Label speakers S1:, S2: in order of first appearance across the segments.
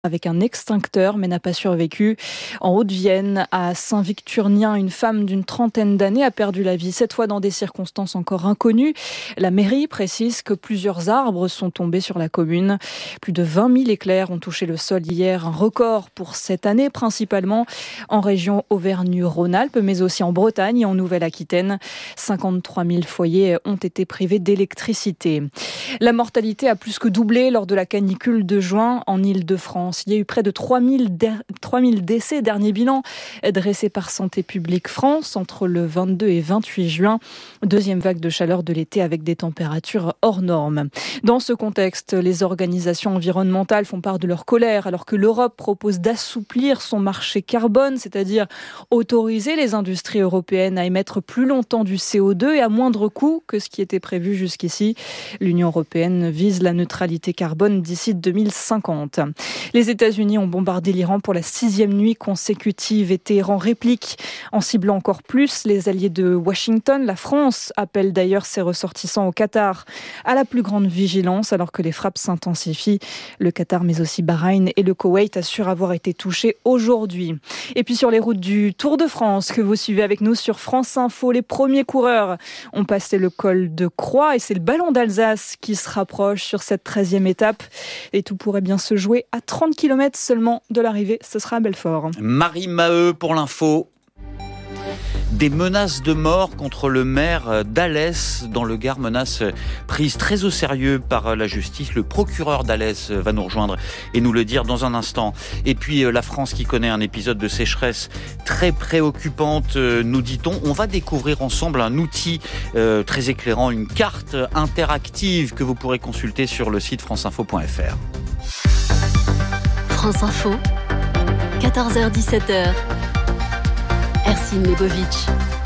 S1: avec un extincteur mais n'a pas survécu. En Haute-Vienne, à Saint-Victurnien, une femme d'une trentaine d'années a perdu la vie, cette fois dans des circonstances encore inconnues. La mairie précise que plusieurs arbres sont tombés sur la commune. Plus de 20 000 éclairs ont touché le sol hier, un record pour cette année, principalement en région Auvergne-Rhône-Alpes, mais aussi en Bretagne et en Nouvelle-Aquitaine. 53 000 foyers ont été privés d'électricité. La mortalité a plus que doublé lors de la canicule de juin en Île-de-France. Il y a eu près de 3 000 décès, dernier bilan dressé par Santé publique France entre le 22 et 28 juin. Deuxième vague de chaleur de l'été avec des températures hors normes. Dans ce contexte, les organisations environnementales font part de leur colère alors que l'Europe propose d'assouplir son marché carbone, c'est-à-dire autoriser les industries européennes à émettre plus longtemps du CO2 et à moindre coût que ce qui était prévu jusqu'ici. L'Union européenne vise la neutralité carbone d'ici 2050. Les États-Unis ont bombardé l'Iran pour la 6e nuit consécutive et Téhéran réplique en ciblant encore plus les alliés de Washington. La France appelle d'ailleurs ses ressortissants au Qatar à la plus grande vigilance alors que les frappes s'intensifient. Le Qatar mais aussi Bahreïn et le Koweït assurent avoir été touchés aujourd'hui. Et puis sur les routes du Tour de France que vous suivez avec nous sur France Info, les premiers coureurs ont passé le col de Croix et c'est le Ballon d'Alsace qui se rapproche sur cette 13e étape. Et tout pourrait bien se jouer à 30 km seulement de l'arrivée. Ce sera à Belfort.
S2: Marie Maheu pour l'info. Des menaces de mort contre le maire d'Alès dans le Gard, menaces prises très au sérieux par la justice. Le procureur d'Alès va nous rejoindre et nous le dire dans un instant. Et puis la France qui connaît un épisode de sécheresse très préoccupante, nous dit-on. On va découvrir ensemble un outil très éclairant, une carte interactive que vous pourrez consulter sur le site franceinfo.fr.
S3: France Info, 14h-17h. Ercine Lebovitch.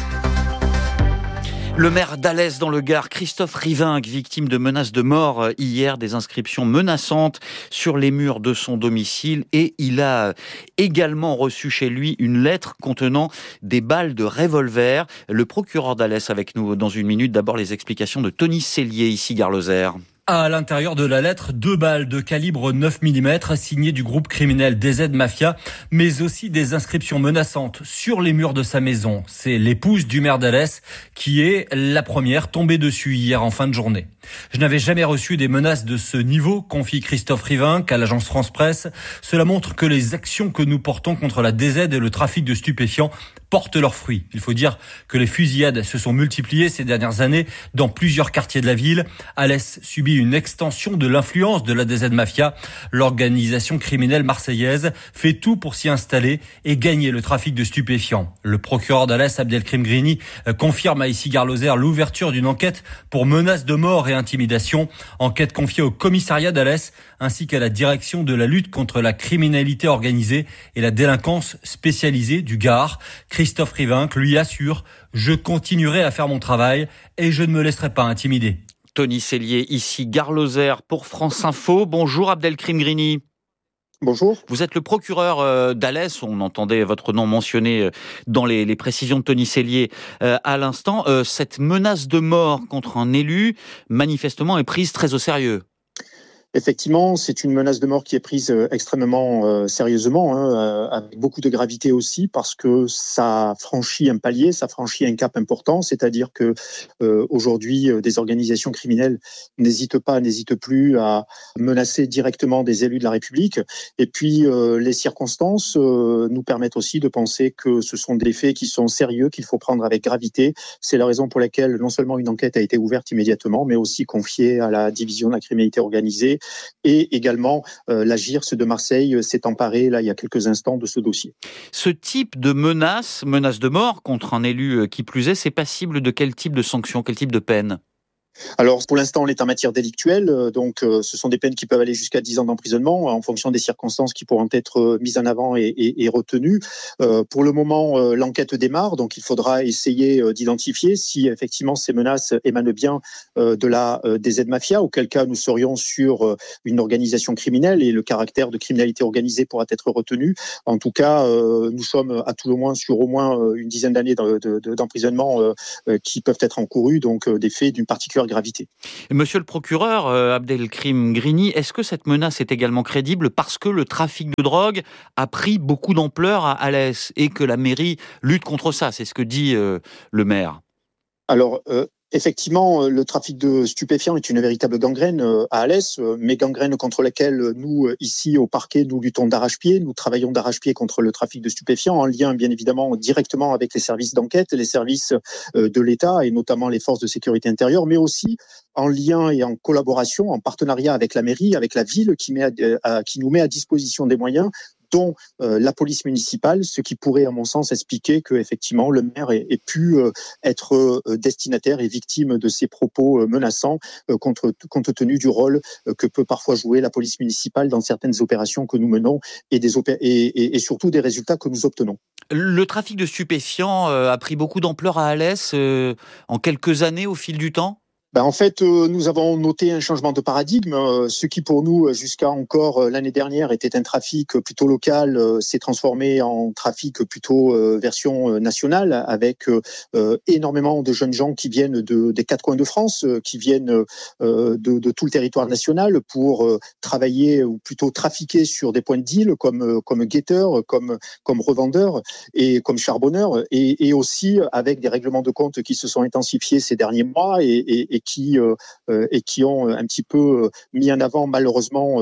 S2: Le maire d'Alès dans le Gard, Christophe Rivingue, victime de menaces de mort hier, des inscriptions menaçantes sur les murs de son domicile, et il a également reçu chez lui une lettre contenant des balles de revolver. Le procureur d'Alès avec nous dans une minute. D'abord les explications de Tony Cellier, ici Gare Lozère.
S4: À l'intérieur de la lettre, 2 balles de calibre 9 mm signées du groupe criminel DZ Mafia, mais aussi des inscriptions menaçantes sur les murs de sa maison. C'est l'épouse du maire d'Alès qui est la première tombée dessus hier en fin de journée. Je n'avais jamais reçu des menaces de ce niveau, confie Christophe Rivingue à l'agence France Presse. Cela montre que les actions que nous portons contre la DZ et le trafic de stupéfiants portent leurs fruits. Il faut dire que les fusillades se sont multipliées ces dernières années dans plusieurs quartiers de la ville. Alès subit une extension de l'influence de la DZ Mafia. L'organisation criminelle marseillaise fait tout pour s'y installer et gagner le trafic de stupéfiants. Le procureur d'Alès, Abdelkrim Grini, confirme à ici Gare Lozère l'ouverture d'une enquête pour menaces de mort et intimidation. Enquête confiée au commissariat d'Alès ainsi qu'à la direction de la lutte contre la criminalité organisée et la délinquance spécialisée du Gard. Christophe Rivingue lui assure « Je continuerai à faire mon travail et je ne me laisserai pas intimider ».
S2: Tony Cellier, ici Gare Lozère pour France Info. Bonjour Abdelkrim Grini.
S5: Bonjour.
S2: Vous êtes le procureur d'Alès, on entendait votre nom mentionné dans les précisions de Tony Cellier à l'instant. Cette menace de mort contre un élu, manifestement, est prise très au sérieux.
S5: Effectivement, c'est une menace de mort qui est prise extrêmement sérieusement, avec beaucoup de gravité aussi, parce que ça franchit un palier, ça franchit un cap important, c'est-à-dire que aujourd'hui, des organisations criminelles n'hésitent plus à menacer directement des élus de la République. Et puis, les circonstances nous permettent aussi de penser que ce sont des faits qui sont sérieux, qu'il faut prendre avec gravité. C'est la raison pour laquelle non seulement une enquête a été ouverte immédiatement, mais aussi confiée à la division de la criminalité organisée. Et également, la GIRS de Marseille s'est emparée, là, il y a quelques instants, de ce dossier.
S2: Ce type de menace de mort contre un élu qui plus est, c'est passible de quel type de sanction, quel type de peine ?
S5: Alors, pour l'instant, on est en matière délictuelle, donc ce sont des peines qui peuvent aller jusqu'à 10 ans d'emprisonnement en fonction des circonstances qui pourront être mises en avant et retenues. Pour le moment, l'enquête démarre, donc il faudra essayer d'identifier si effectivement ces menaces émanent bien de la DZ Mafia, auquel cas nous serions sur une organisation criminelle et le caractère de criminalité organisée pourra être retenu. En tout cas, nous sommes à tout le moins sur au moins une dizaine d'années d'emprisonnement qui peuvent être encourus, donc des faits d'une particulière leur gravité.
S2: Monsieur le procureur, Abdelkrim Grini, est-ce que cette menace est également crédible parce que le trafic de drogue a pris beaucoup d'ampleur à Alès et que la mairie lutte contre ça? C'est ce que dit le maire.
S5: Alors, effectivement, le trafic de stupéfiants est une véritable gangrène à Alès, mais gangrène contre laquelle nous, ici au parquet, nous luttons d'arrache-pied. Nous travaillons d'arrache-pied contre le trafic de stupéfiants en lien, bien évidemment, directement avec les services d'enquête, les services de l'État et notamment les forces de sécurité intérieure, mais aussi en lien et en collaboration, en partenariat avec la mairie, avec la ville qui nous met à disposition des moyens dont la police municipale, ce qui pourrait, à mon sens, expliquer que effectivement le maire ait pu être destinataire et victime de ces propos menaçants, compte tenu du rôle que peut parfois jouer la police municipale dans certaines opérations que nous menons et surtout des résultats que nous obtenons.
S2: Le trafic de stupéfiants a pris beaucoup d'ampleur à Alès en quelques années au fil du temps?
S5: En fait, nous avons noté un changement de paradigme. Ce qui pour nous, jusqu'à encore l'année dernière, était un trafic plutôt local, s'est transformé en trafic plutôt version nationale, avec énormément de jeunes gens qui viennent des quatre coins de France, qui viennent de tout le territoire national pour travailler ou plutôt trafiquer sur des points de deal comme guetteurs, comme revendeurs et comme charbonneurs, et aussi avec des règlements de compte qui se sont intensifiés ces derniers mois et qui ont un petit peu mis en avant malheureusement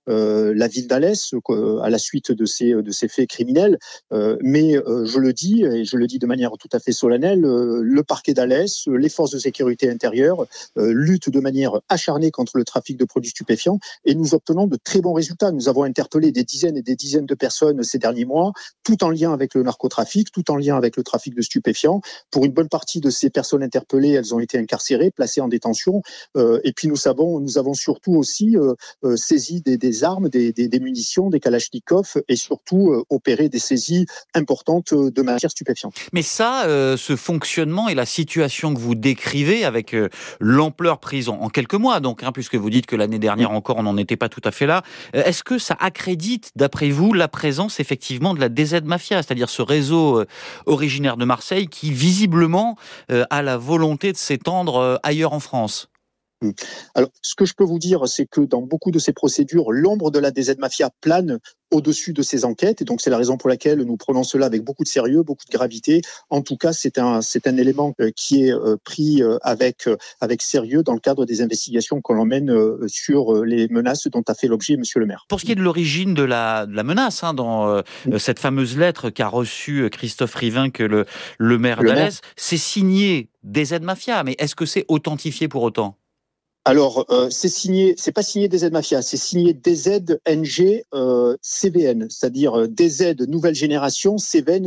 S5: la ville d'Alès à la suite de ces faits criminels. Mais je le dis, et je le dis de manière tout à fait solennelle, le parquet d'Alès, les forces de sécurité intérieure luttent de manière acharnée contre le trafic de produits stupéfiants et nous obtenons de très bons résultats. Nous avons interpellé des dizaines et des dizaines de personnes ces derniers mois, tout en lien avec le narcotrafic, tout en lien avec le trafic de stupéfiants. Pour une bonne partie de ces personnes interpellées, elles ont été incarcérées, placées en détention. Et puis nous avons surtout aussi saisi des armes, des munitions, des kalachnikovs et surtout opéré des saisies importantes de matières stupéfiantes.
S2: Mais ça, ce fonctionnement et la situation que vous décrivez avec l'ampleur prise en quelques mois, donc, puisque vous dites que l'année dernière encore on n'en était pas tout à fait là, est-ce que ça accrédite, d'après vous, la présence effectivement de la DZ Mafia, c'est-à-dire ce réseau originaire de Marseille qui visiblement a la volonté de s'étendre ailleurs en France?
S5: Alors, ce que je peux vous dire, c'est que dans beaucoup de ces procédures, l'ombre de la DZ Mafia plane au-dessus de ces enquêtes. Et donc, c'est la raison pour laquelle nous prenons cela avec beaucoup de sérieux, beaucoup de gravité. En tout cas, c'est un élément qui est pris avec sérieux dans le cadre des investigations qu'on emmène sur les menaces dont a fait l'objet Monsieur le maire.
S2: Pour ce qui est de l'origine de la menace, dans cette fameuse lettre qu'a reçue Christophe Rivinc, le maire d'Alès, c'est signé DZ Mafia. Mais est-ce que c'est authentifié pour autant ?
S5: Alors, c'est pas signé DZ Mafia, c'est signé DZNG CVN, c'est-à-dire DZ Nouvelle Génération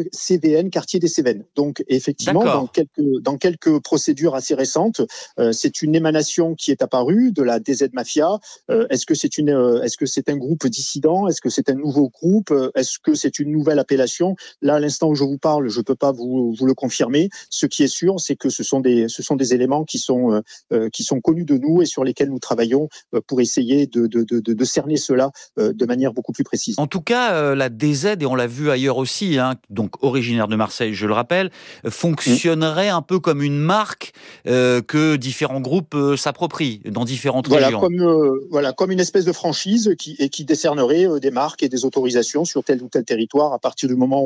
S5: CVN Quartier des Cévennes. Donc, effectivement, dans quelques procédures assez récentes, c'est une émanation qui est apparue de la DZ Mafia. Est-ce que c'est un groupe dissident? Est-ce que c'est un nouveau groupe? Est-ce que c'est une nouvelle appellation? Là, à l'instant où je vous parle, je peux pas vous le confirmer. Ce qui est sûr, c'est que ce sont des éléments qui sont connus de nous et sur lesquels nous travaillons pour essayer de cerner cela de manière beaucoup plus précise.
S2: En tout cas, la DZ, et on l'a vu ailleurs aussi, donc originaire de Marseille, je le rappelle, fonctionnerait un peu comme une marque que différents groupes s'approprient dans différentes régions.
S5: Comme une espèce de franchise qui décernerait des marques et des autorisations sur tel ou tel territoire à partir du moment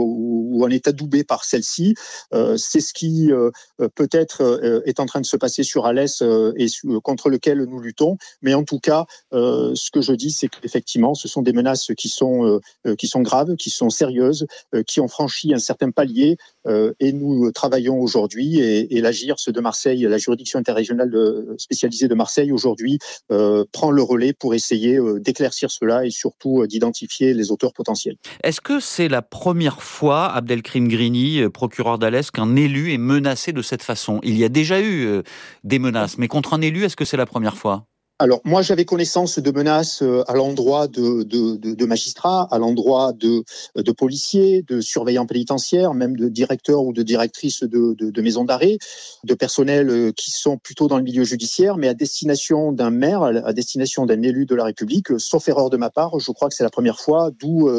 S5: où on est adoubé par celle-ci. C'est ce qui peut-être est en train de se passer sur Alès et contre lequel nous luttons. Mais en tout cas, ce que je dis, c'est qu'effectivement, ce sont des menaces qui sont graves, qui sont sérieuses, qui ont franchi un certain palier. Et nous travaillons aujourd'hui, et la JIRS de Marseille, la juridiction interrégionale spécialisée de Marseille, aujourd'hui, prend le relais pour essayer d'éclaircir cela et surtout d'identifier les auteurs potentiels.
S2: Est-ce que c'est la première fois, Abdelkrim Grini, procureur d'Alès, qu'un élu est menacé de cette façon? Il y a déjà eu des menaces, mais contre un élu, est-ce que c'est la première fois?
S5: Alors, moi, j'avais connaissance de menaces à l'endroit de magistrats, à l'endroit de policiers, de surveillants pénitentiaires, même de directeurs ou de directrices de maisons d'arrêt, de personnels qui sont plutôt dans le milieu judiciaire, mais à destination d'un maire, à destination d'un élu de la République, sauf erreur de ma part, je crois que c'est la première fois, d'où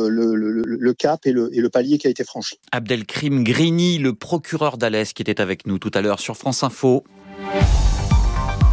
S5: le cap et le palier qui a été franchi.
S2: Abdelkrim Grini, le procureur d'Alès, qui était avec nous tout à l'heure sur France Info.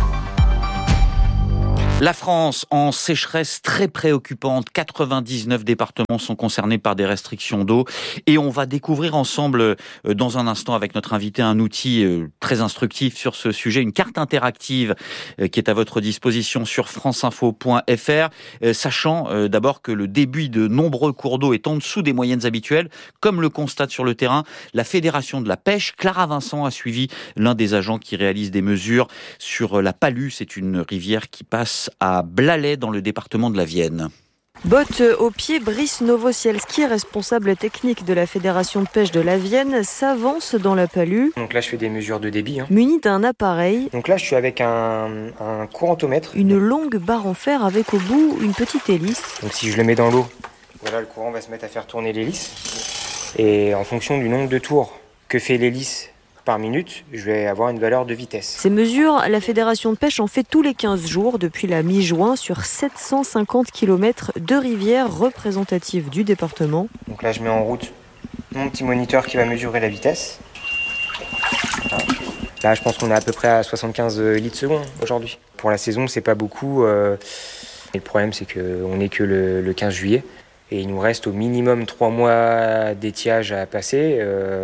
S2: La France en sécheresse très préoccupante. 99 départements sont concernés par des restrictions d'eau. Et on va découvrir ensemble, dans un instant, avec notre invité, un outil très instructif sur ce sujet, une carte interactive qui est à votre disposition sur franceinfo.fr. Sachant d'abord que le débit de nombreux cours d'eau est en dessous des moyennes habituelles, comme le constate sur le terrain la Fédération de la pêche. Clara Vincent a suivi l'un des agents qui réalise des mesures sur la Palue. C'est une rivière qui passe à Blalet dans le département de la Vienne.
S6: Bottes aux pieds, Brice Novosielski, responsable technique de la Fédération de pêche de la Vienne, s'avance dans la Palue.
S7: Donc là, je fais des mesures de débit.
S6: Muni d'un appareil.
S7: Donc là, je suis avec un courantomètre.
S6: Une longue barre en fer avec au bout une petite hélice.
S7: Donc si je le mets dans l'eau, voilà, le courant va se mettre à faire tourner l'hélice. Et en fonction du nombre de tours que fait l'hélice par minute, je vais avoir une valeur de vitesse.
S6: Ces mesures, la Fédération de pêche en fait tous les 15 jours depuis la mi-juin sur 750 km de rivières représentatives du département.
S7: Donc là, je mets en route mon petit moniteur qui va mesurer la vitesse. Là, je pense qu'on est à peu près à 75 litres secondes aujourd'hui. Pour la saison, c'est pas beaucoup. Et le problème, c'est qu'on n'est que le 15 juillet. Et il nous reste au minimum 3 mois d'étiage à passer.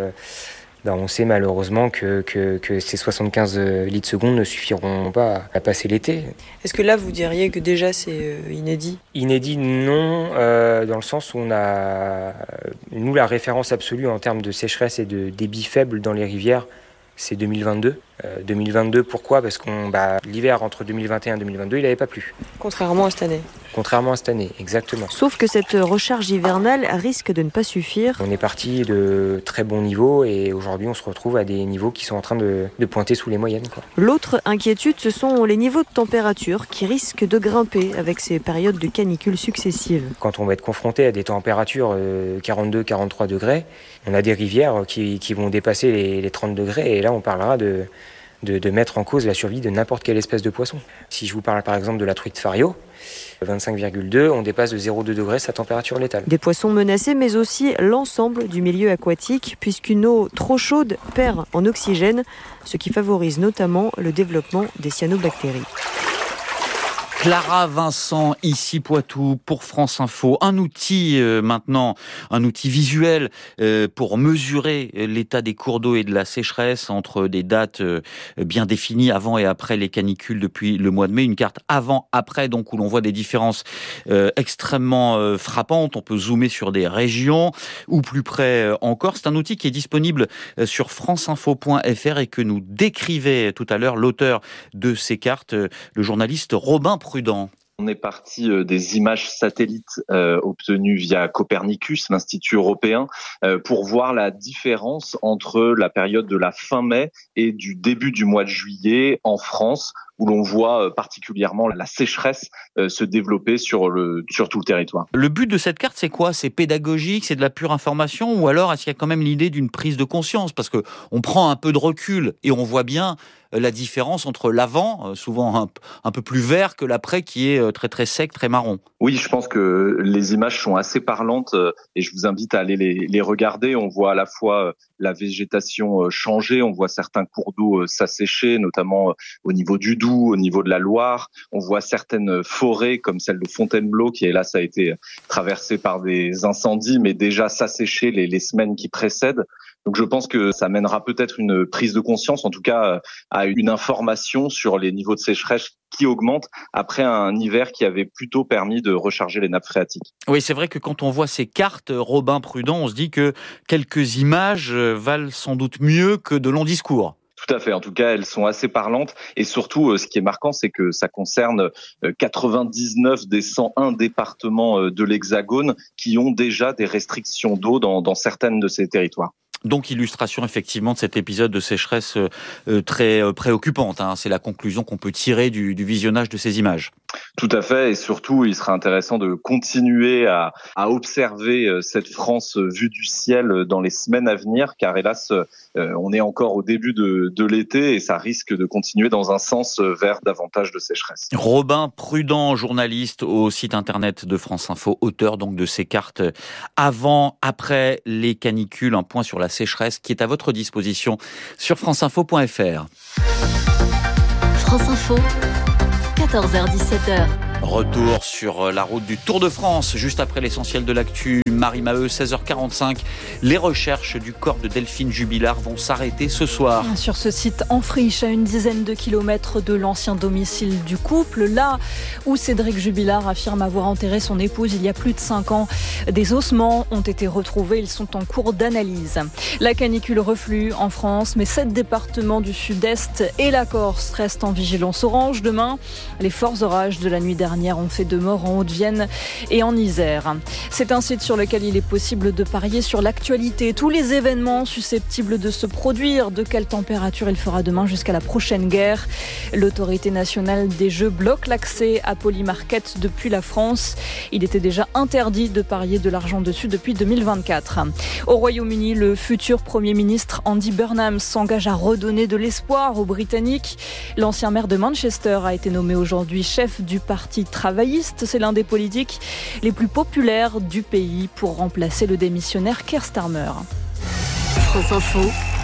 S7: On sait malheureusement que ces 75 litres secondes ne suffiront pas à passer l'été.
S6: Est-ce que là, vous diriez que déjà c'est inédit ?
S7: Inédit, non, dans le sens où on a, nous, la référence absolue en termes de sécheresse et de débit faible dans les rivières, c'est 2022. 2022, pourquoi ? Parce que l'hiver entre 2021 et 2022, il n'avait pas plu.
S6: Contrairement à cette année.
S7: Contrairement à cette année, exactement.
S6: Sauf que cette recharge hivernale risque de ne pas suffire.
S7: On est parti de très bons niveaux et aujourd'hui on se retrouve à des niveaux qui sont en train de pointer sous les moyennes.
S6: L'autre inquiétude, ce sont les niveaux de température qui risquent de grimper avec ces périodes de canicule successives.
S7: Quand on va être confronté à des températures 42-43 degrés, on a des rivières qui vont dépasser les 30 degrés et là on parlera de mettre en cause la survie de n'importe quelle espèce de poisson. Si je vous parle par exemple de la truite fario, 25,2, on dépasse de 0,2 degrés sa température létale.
S6: Des poissons menacés, mais aussi l'ensemble du milieu aquatique, puisqu'une eau trop chaude perd en oxygène, ce qui favorise notamment le développement des cyanobactéries.
S2: Clara Vincent, ici Poitou, pour France Info. Un outil maintenant, un outil visuel pour mesurer l'état des cours d'eau et de la sécheresse entre des dates bien définies avant et après les canicules depuis le mois de mai. Une carte avant-après, donc où l'on voit des différences extrêmement frappantes. On peut zoomer sur des régions ou plus près encore. C'est un outil qui est disponible sur franceinfo.fr et que nous décrivait tout à l'heure l'auteur de ces cartes, le journaliste Robin Prudent.
S8: On est parti des images satellites obtenues via Copernicus, l'Institut européen, pour voir la différence entre la période de la fin mai et du début du mois de juillet en France, où l'on voit particulièrement la sécheresse se développer sur tout le territoire.
S2: Le but de cette carte, c'est quoi ? C'est pédagogique, c'est de la pure information, ou alors est-ce qu'il y a quand même l'idée d'une prise de conscience ? Parce que on prend un peu de recul et on voit bien la différence entre l'avant, souvent un peu plus vert, que l'après qui est très très sec, très marron.
S8: Oui, je pense que les images sont assez parlantes et je vous invite à aller les regarder. On voit à la fois la végétation changer, on voit certains cours d'eau s'assécher, notamment au niveau du Doubs, au niveau de la Loire. On voit certaines forêts comme celle de Fontainebleau qui, hélas, a été traversée par des incendies, mais déjà s'assécher les semaines qui précèdent. Donc je pense que ça mènera peut-être une prise de conscience, en tout cas à une information sur les niveaux de sécheresse qui augmentent après un hiver qui avait plutôt permis de recharger les nappes phréatiques.
S2: Oui, c'est vrai que quand on voit ces cartes, Robin Prudent, on se dit que quelques images valent sans doute mieux que de longs discours.
S8: Tout à fait. En tout cas, elles sont assez parlantes. Et surtout, ce qui est marquant, c'est que ça concerne 99 des 101 départements de l'Hexagone qui ont déjà des restrictions d'eau dans certaines de ces territoires.
S2: Donc, illustration effectivement de cet épisode de sécheresse très préoccupante. C'est la conclusion qu'on peut tirer du visionnage de ces images.
S8: Tout à fait, et surtout, il sera intéressant de continuer à observer cette France vue du ciel dans les semaines à venir, car hélas, on est encore au début de l'été et ça risque de continuer dans un sens vers davantage de sécheresse.
S2: Robin Prudent, journaliste au site internet de France Info, auteur donc de ces cartes avant, après les canicules, un point sur la sécheresse qui est à votre disposition sur franceinfo.fr.
S3: France Info, 14h-17h.
S2: Retour sur la route du Tour de France, juste après l'essentiel de l'actu. Marie Maheu, 16h45. Les recherches du corps de Delphine Jubilard vont s'arrêter ce soir.
S1: Sur ce site en friche, à une dizaine de kilomètres de l'ancien domicile du couple, là où Cédric Jubilard affirme avoir enterré son épouse il y a plus de 5 ans. Des ossements ont été retrouvés, ils sont en cours d'analyse. La canicule reflue en France, mais 7 départements du sud-est et la Corse restent en vigilance orange. Demain, les forts orages de la nuit dernière ont fait 2 morts en Haute-Vienne et en Isère. C'est un site sur lequel il est possible de parier sur l'actualité. Tous les événements susceptibles de se produire, de quelle température il fera demain jusqu'à la prochaine guerre. L'autorité nationale des jeux bloque l'accès à Polymarket depuis la France. Il était déjà interdit de parier de l'argent dessus depuis 2024. Au Royaume-Uni, le futur Premier ministre Andy Burnham s'engage à redonner de l'espoir aux Britanniques. L'ancien maire de Manchester a été nommé aujourd'hui chef du parti travailliste. C'est l'un des politiques les plus populaires du pays pour remplacer le démissionnaire Keir Starmer.
S3: France Info,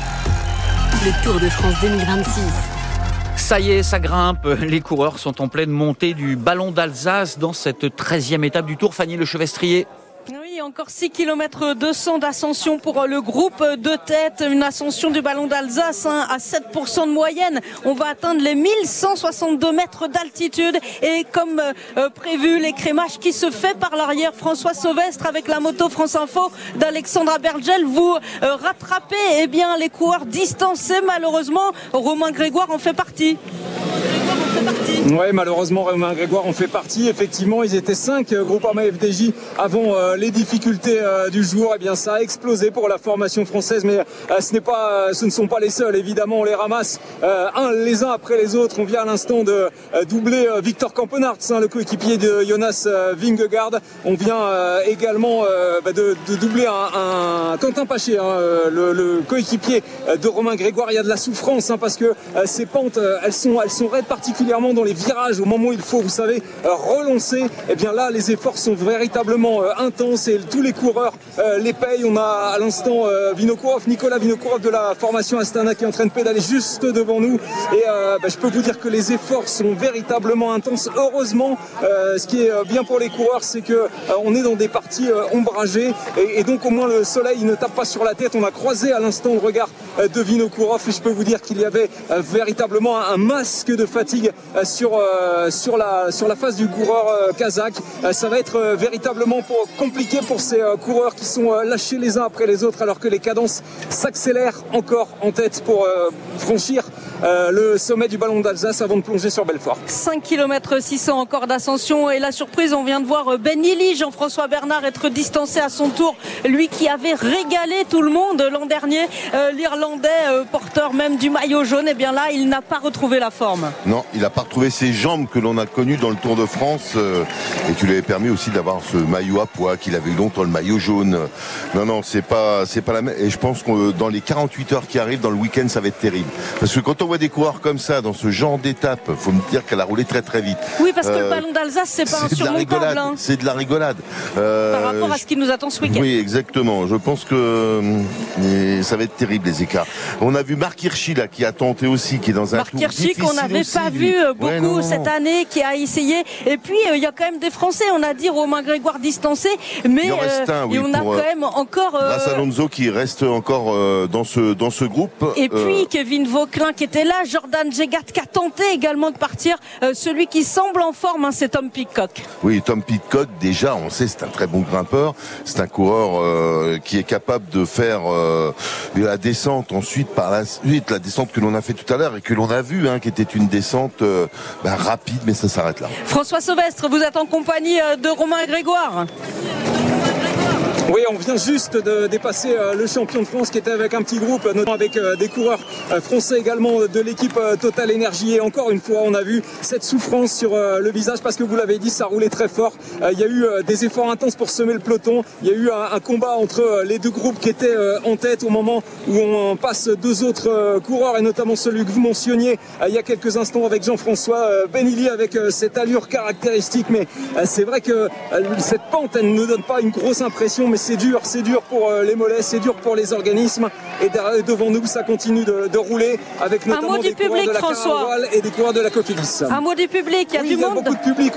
S3: le Tour de France 2026.
S2: Ça y est, ça grimpe. Les coureurs sont en pleine montée du Ballon d'Alsace dans cette 13e étape du Tour. Fanny Lechevestrier.
S9: Oui, encore 6 km 200 d'ascension pour le groupe de tête. Une ascension du Ballon d'Alsace à 7% de moyenne. On va atteindre les 1162 mètres d'altitude. Et comme prévu, l'écrémage qui se fait par l'arrière. François Sauvestre avec la moto France Info d'Alexandra Bergel. Vous rattrapez les coureurs distancés. Malheureusement, Romain Grégoire en fait partie.
S10: Oui, malheureusement, Romain Grégoire en fait partie. Effectivement, ils étaient 5 Groupama FDJ avant les difficultés du jour. Eh bien, ça a explosé pour la formation française, mais ce ne sont pas les seuls. Évidemment, on les ramasse les uns après les autres. On vient à l'instant de doubler Victor Campenaerts, le coéquipier de Jonas Vingegaard. On vient également de doubler un Quentin Paché, le coéquipier de Romain Grégoire. Il y a de la souffrance parce que ces pentes, elles sont raides, particulièrement dans les virages au moment où il faut, vous savez, relancer. Et bien là, les efforts sont véritablement intenses et tous les coureurs les payent. On a à l'instant Nicolas Vinokourov de la formation Astana qui est en train de pédaler juste devant nous. Et je peux vous dire que les efforts sont véritablement intenses. Heureusement, ce qui est bien pour les coureurs, c'est que on est dans des parties ombragées et donc au moins le soleil ne tape pas sur la tête. On a croisé à l'instant le regard de Vinokourov et je peux vous dire qu'il y avait véritablement un masque de fatigue sur la face du coureur kazakh. Ça va être véritablement compliqué pour ces coureurs qui sont lâchés les uns après les autres alors que les cadences s'accélèrent encore en tête pour franchir le sommet du Ballon d'Alsace avant de plonger sur Belfort.
S9: 5 km 600 encore d'ascension et la surprise, on vient de voir Ben Illy, Jean-François Bernard être distancé à son tour, lui qui avait régalé tout le monde l'an dernier, l'Irlandais porteur même du maillot jaune. Et bien là, il n'a pas retrouvé la forme.
S11: Non, il n'a pas retrouvé ses jambes que l'on a connues dans le Tour de France et qui lui avait permis aussi d'avoir ce maillot à pois, qu'il avait eu longtemps, le maillot jaune. Non, c'est pas la même. Et je pense que dans les 48 heures qui arrivent, dans le week-end, ça va être terrible. Parce que quand on voit des coureurs comme ça, dans ce genre d'étape, faut me dire qu'elle a roulé très très vite.
S9: Oui, parce que le Ballon d'Alsace, c'est pas insurmontable.
S11: C'est de la rigolade.
S9: Par rapport à ce qui nous attend ce week-end.
S11: Oui, exactement. Je pense que ça va être terrible, les écarts. On a vu Marc Hirschi, là, qui a tenté aussi, qui est dans un
S9: tour difficile qu'on n'avait pas vu beaucoup cette année, qui a essayé. Et puis, il y a quand même des Français. On a dit Romain Grégoire distancé, mais
S11: il en reste un, oui,
S9: et on a quand même encore...
S11: Grâce à Alonso qui reste encore dans ce groupe.
S9: Et puis, Kevin Vauquelin qui était là, Jordan Jegat qui a tenté également de partir. Celui qui semble en forme, c'est Tom Pidcock.
S11: Oui, Tom Pidcock, déjà, on sait, c'est un très bon grimpeur. C'est un coureur qui est capable de faire la descente. Ensuite, par la suite, la descente que l'on a fait tout à l'heure et que l'on a vu, qui était une descente rapide, mais ça s'arrête là.
S9: François Sauvestre, vous êtes en compagnie de Romain Grégoire.
S10: Oui, on vient juste de dépasser le champion de France qui était avec un petit groupe, notamment avec des coureurs français également de l'équipe Total Energy. Et encore une fois, on a vu cette souffrance sur le visage parce que vous l'avez dit, ça roulait très fort. Il y a eu des efforts intenses pour semer le peloton. Il y a eu un combat entre les deux groupes qui étaient en tête au moment où on passe 2 autres coureurs et notamment celui que vous mentionniez il y a quelques instants avec Jean-François Ben Illy avec cette allure caractéristique. Mais c'est vrai que cette pente, elle ne nous donne pas une grosse impression, mais c'est dur pour les mollets, c'est dur pour les organismes. Et devant nous, ça continue de rouler avec notamment des coureurs de la Caravale et des coureurs de la Cofidis.
S9: Un mot du public, il y a du monde.
S10: Il y a beaucoup de public.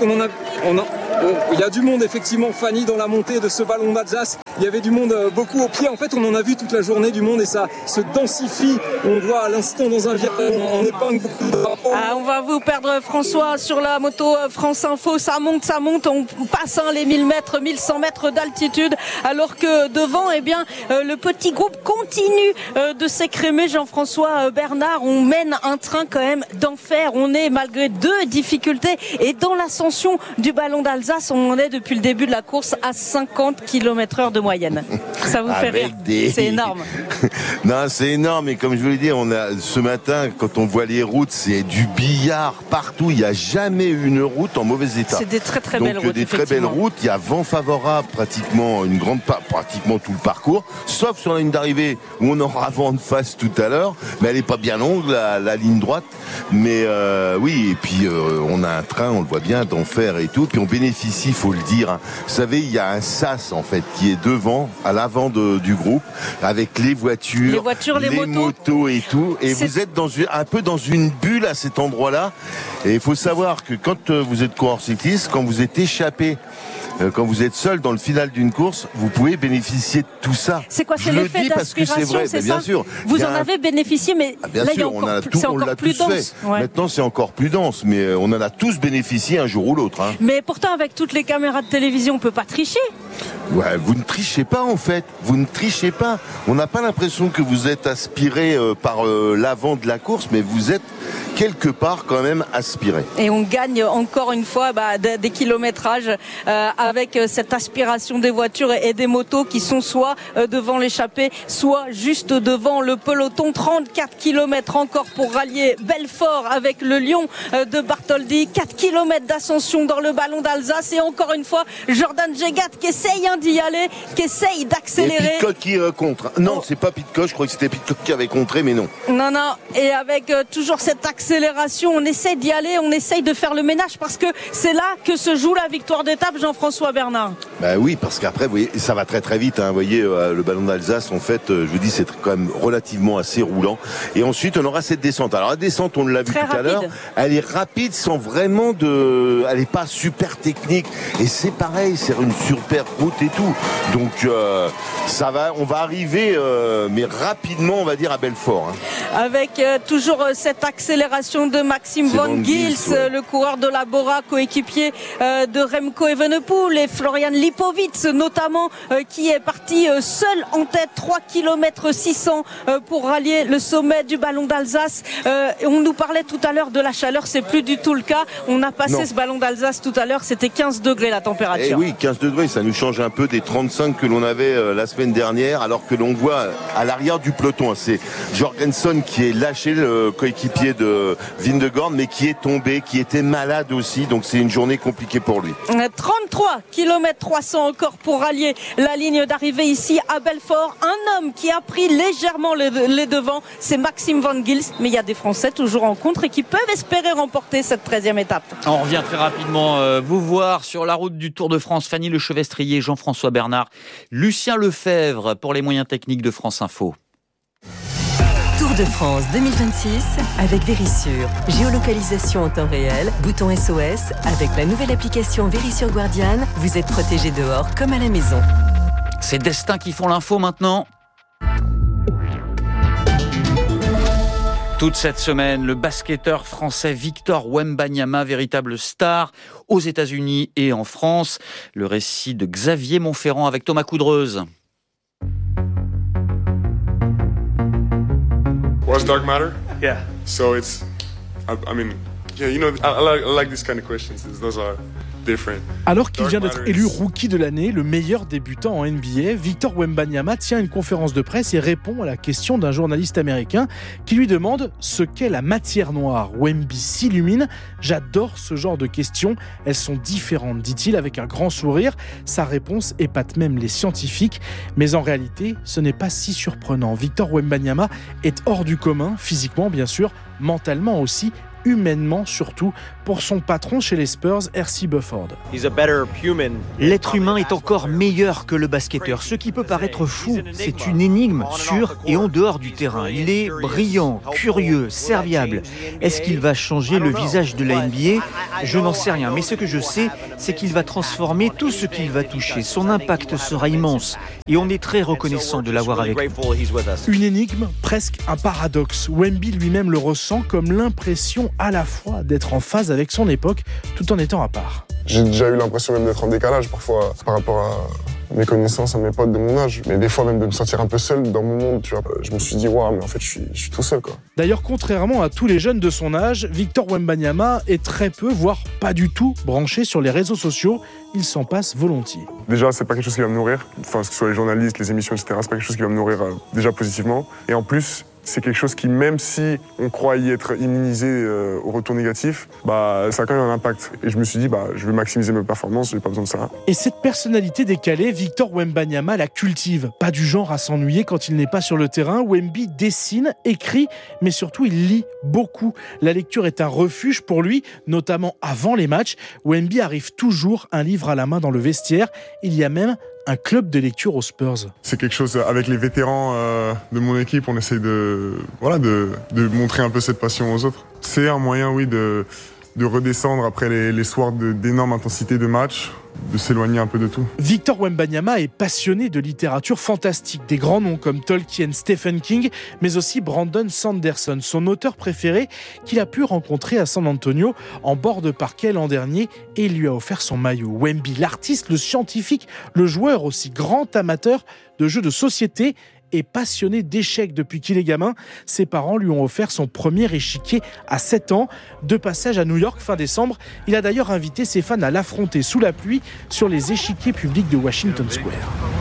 S10: Il y a du monde, effectivement, Fanny, dans la montée de ce ballon d'Alsace. Il y avait du monde beaucoup au pied. En fait, on en a vu toute la journée du monde et ça se densifie. On voit à l'instant dans un virage, on épingle beaucoup de drapeaux.
S9: On va vous perdre, François, sur la moto France Info. Ça monte. On passe les 1000 mètres, 1100 mètres d'altitude. Alors que devant, le petit groupe continue de s'écrémer. Jean-François Bernard, on mène un train quand même d'enfer. On est malgré 2 difficultés. Et dans l'ascension du ballon d'Alsace, on en est depuis le début de la course à 50 km/h de moyenne. Ça vous fait rire? C'est énorme.
S11: Non, c'est énorme. Et comme je vous l'ai dit, ce matin, quand on voit les routes, c'est du billard partout. Il n'y a jamais eu une route en mauvais état.
S9: C'est des très très belles routes.
S11: Des très belles routes. Il y a vent favorable pratiquement pratiquement tout le parcours, sauf sur la ligne d'arrivée où on aura vent de face tout à l'heure. Mais elle n'est pas bien longue, la ligne droite. Mais oui, et puis on a un train, on le voit bien, d'enfer et tout. Puis on bénéficie, il faut le dire. Hein. Vous savez, il y a un sas en fait qui est devant, à l'avant du groupe, avec les voitures, les motos et tout. Et vous êtes un peu dans une bulle à cet endroit-là. Et il faut savoir que quand vous êtes coureur cycliste, quand vous êtes échappé, quand vous êtes seul dans le final d'une course, vous pouvez bénéficier de tout ça.
S9: C'est quoi? C'est l'effet d'aspiration, c'est ça?
S11: Bien sûr.
S9: Vous en avez bénéficié, mais
S11: bien
S9: là,
S11: sûr,
S9: c'est encore plus dense.
S11: Ouais. Maintenant, c'est encore plus dense, mais on en a tous bénéficié un jour ou l'autre. Hein.
S9: Mais pourtant, avec toutes les caméras de télévision, on peut pas tricher.
S11: Ouais, vous ne trichez pas en fait. Vous ne trichez pas. On n'a pas l'impression que vous êtes aspiré par l'avant de la course, mais vous êtes quelque part quand même aspiré.
S9: Et on gagne encore une fois des kilométrages avec cette aspiration des voitures et des motos qui sont soit devant l'échappée, soit juste devant le peloton. 34 km encore pour rallier Belfort avec le Lion de Bartholdi. 4 km d'ascension dans le ballon d'Alsace et encore une fois Jordan Jegat qui essaye d'y aller, qui essaye d'accélérer.
S11: Et Pidcock qui contre. Non, c'est pas Pidcock, je crois que c'était Pidcock qui avait contré, mais non.
S9: Non, et avec toujours cette accélération, on essaye d'y aller, on essaye de faire le ménage parce que c'est là que se joue la victoire d'étape, Jean-François Bernard.
S11: Bah oui, parce qu'après, vous voyez, ça va très très vite. Hein, vous voyez, le ballon d'Alsace, en fait, je vous dis, c'est quand même relativement assez roulant. Et ensuite, on aura cette descente. Alors la descente, on l'a vu tout à l'heure, elle est rapide sans vraiment elle est pas super technique. Et c'est pareil, c'est une super route et tout. Donc on va arriver, mais rapidement, on va dire à Belfort. Hein.
S9: Avec toujours cette accélération de Maxime Van Gils, le coureur de la Bora, coéquipier de Remco Evenepoel et Florian Lipovitz notamment, qui est parti seul en tête, 3 km 600 pour rallier le sommet du ballon d'Alsace. On nous parlait tout à l'heure de la chaleur, c'est plus du tout le cas. On a passé ce ballon d'Alsace tout à l'heure, c'était 15 degrés la température.
S11: Et oui, 15 degrés, ça nous change un peu des 35 que l'on avait la semaine dernière, alors que l'on voit à l'arrière du peloton, c'est Jorgensen qui est lâché, le coéquipier de Vingegaard, mais qui est tombé, qui était malade aussi, donc c'est une journée compliquée pour lui.
S9: 33 km 300 encore pour rallier la ligne d'arrivée ici à Belfort. Un homme qui a pris légèrement les devants, c'est Maxime Van Gils, mais il y a des Français toujours en contre et qui peuvent espérer remporter cette 13e étape.
S2: On revient très rapidement vous voir sur la route du Tour de France. Fanny Lechevestrier, Jean-François Bernard, Lucien Lefebvre pour les moyens techniques de France Info.
S3: Tour de France 2026 avec Verisure. Géolocalisation en temps réel, bouton SOS. Avec la nouvelle application Verisure Guardian, vous êtes protégé dehors comme à la maison.
S2: C'est Destin qui font l'info maintenant. Toute cette semaine, le basketteur français Victor Wembanyama, véritable star aux États-Unis et en France. Le récit de Xavier Montferrand avec Thomas Coudreuse.
S12: What's dark matter? Yeah. So it's, I mean, yeah, you know, I like these kind of questions. Those are different.
S13: Alors qu'il vient d'être élu rookie de l'année, le meilleur débutant en NBA, Victor Wembanyama tient une conférence de presse et répond à la question d'un journaliste américain qui lui demande ce qu'est la matière noire. Wemby s'illumine. J'adore ce genre de questions. Elles sont différentes, dit-il avec un grand sourire. Sa réponse épate même les scientifiques. Mais en réalité, ce n'est pas si surprenant. Victor Wembanyama est hors du commun, physiquement bien sûr, mentalement aussi, humainement surtout. pour son patron chez les Spurs, R.C. Bufford.
S14: L'être humain est encore meilleur que le basketteur. Ce qui peut paraître fou, c'est une énigme sur et en dehors du terrain. Il est brillant, curieux, serviable. Est-ce qu'il va changer le visage de la NBA ? Je n'en sais rien, mais ce que je sais, c'est qu'il va transformer tout ce qu'il va toucher. Son impact sera immense et on est très reconnaissant de l'avoir avec nous.
S13: Une énigme, presque un paradoxe. Wemby lui-même le ressent comme l'impression à la fois d'être en phase avec son époque tout en étant à part.
S15: J'ai déjà eu l'impression même d'être en décalage parfois par rapport à mes connaissances, à mes potes de mon âge. Mais des fois même de me sentir un peu seul dans mon monde, tu vois. Je me suis dit, waouh, mais en fait, je suis tout seul, quoi.
S13: D'ailleurs, contrairement à tous les jeunes de son âge, Victor Wembanyama est très peu, voire pas du tout, branché sur les réseaux sociaux. Il s'en passe volontiers.
S15: Déjà, c'est pas quelque chose qui va me nourrir. Enfin, que ce soit les journalistes, les émissions, etc., c'est pas quelque chose qui va me nourrir déjà positivement. Et en plus, c'est quelque chose qui, même si on croit y être immunisé au retour négatif, ça a quand même un impact. Et je me suis dit, je vais maximiser mes performances, j'ai pas besoin de ça.
S13: Et cette personnalité décalée, Victor Wembanyama la cultive. Pas du genre à s'ennuyer quand il n'est pas sur le terrain. Wemby dessine, écrit, mais surtout il lit beaucoup. La lecture est un refuge pour lui, notamment avant les matchs. Wemby arrive toujours un livre à la main dans le vestiaire. Il y a même un club de lecture aux Spurs.
S15: C'est quelque chose, avec les vétérans de mon équipe, on essaye de montrer un peu cette passion aux autres. C'est un moyen, oui, de redescendre après les soirs d'énorme intensité de match, de s'éloigner un peu de tout.
S13: Victor Wembanyama est passionné de littérature fantastique, des grands noms comme Tolkien, Stephen King, mais aussi Brandon Sanderson, son auteur préféré qu'il a pu rencontrer à San Antonio en bord de parquet l'an dernier et il lui a offert son maillot. Wemby, l'artiste, le scientifique, le joueur aussi grand amateur de jeux de société et passionné d'échecs depuis qu'il est gamin. Ses parents lui ont offert son premier échiquier à 7 ans. De passage à New York fin décembre, il a d'ailleurs invité ses fans à l'affronter sous la pluie sur les échiquiers publics de Washington Square.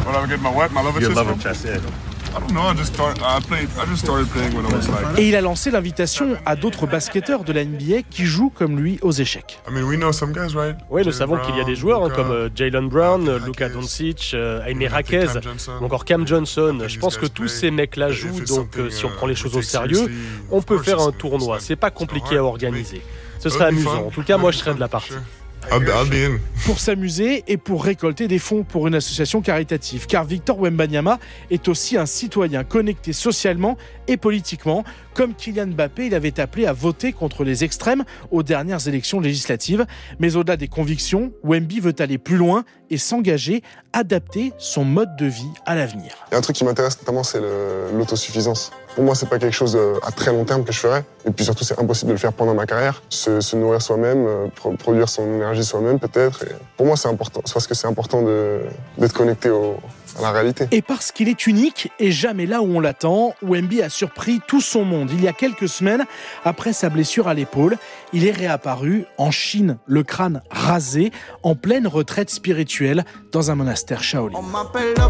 S13: Et il a lancé l'invitation à d'autres basketteurs de la NBA qui jouent comme lui aux échecs.
S16: Oui, nous savons qu'il y a des joueurs comme Jaylen Brown, Luka Doncic, Jaime Jaquez ou encore Cam Johnson. Je pense que tous ces mecs-là jouent, donc si on prend les choses au sérieux, on peut faire un tournoi. C'est pas compliqué à organiser. Ce serait amusant. En tout cas, moi, je serais de la partie.
S13: Pour s'amuser et pour récolter des fonds pour une association caritative. Car Victor Wembanyama est aussi un citoyen connecté socialement et politiquement. Comme Kylian Mbappé, il avait appelé à voter contre les extrêmes aux dernières élections législatives. Mais au-delà des convictions, Wemby veut aller plus loin et s'engager, adapter son mode de vie à l'avenir.
S15: Il y a un truc qui m'intéresse notamment, c'est l'autosuffisance. Pour moi, c'est pas quelque chose à très long terme que je ferais. Et puis surtout, c'est impossible de le faire pendant ma carrière. Se nourrir soi-même, produire son énergie soi-même peut-être. Et pour moi, c'est important. C'est parce que c'est important d'être connecté à la réalité.
S13: Et parce qu'il est unique et jamais là où on l'attend, Wemby a surpris tout son monde. Il y a quelques semaines, après sa blessure à l'épaule, il est réapparu en Chine, le crâne rasé, en pleine retraite spirituelle dans un monastère Shaolin.